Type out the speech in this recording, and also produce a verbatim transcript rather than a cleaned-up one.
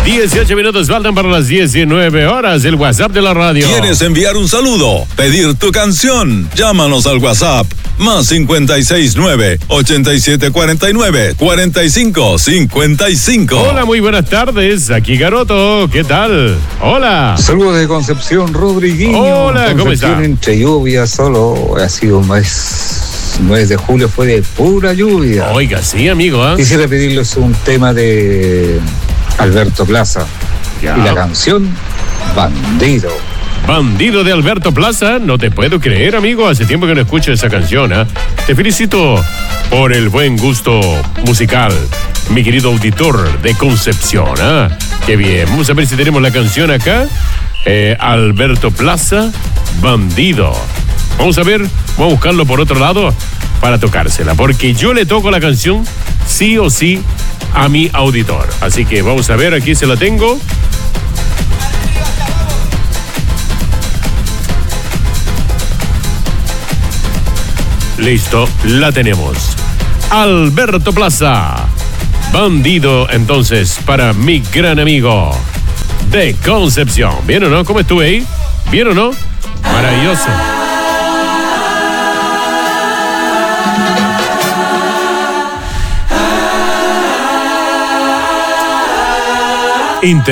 dieciocho minutos faltan para las diecinueve horas. El WhatsApp de la radio. ¿Quieres enviar un saludo? ¿Pedir tu canción? Llámanos al WhatsApp. Más cincuenta y seis nueve, ochenta y siete cuarenta y nueve, cuarenta y cinco cincuenta y cinco. Hola, muy buenas tardes. Aquí Garoto. ¿Qué tal? Hola. Saludos de Concepción, Rodriguinho. Hola, ¿cómo está? Entre lluvia, solo ha sido un mes, un mes de julio fue de pura lluvia. Oiga, sí, amigo. ¿eh? Quisiera pedirles un tema de Alberto Plaza. Ya. Y la canción Bandido. Bandido de Alberto Plaza, no te puedo creer, amigo. Hace tiempo que no escucho esa canción, ¿eh? Te felicito por el buen gusto musical, mi querido auditor de Concepción, ¿eh? Qué bien. Vamos a ver si tenemos la canción acá. Eh, Alberto Plaza, Bandido. Vamos a ver, vamos a buscarlo por otro lado para tocársela, porque yo le toco la canción sí o sí a mi auditor. Así que vamos a ver, aquí se la tengo. Listo, la tenemos. Alberto Plaza, Bandido, entonces, para mi gran amigo de Concepción. ¿Bien o no? ¿Cómo estuve ahí? ¿Bien o no? Maravilloso. Inter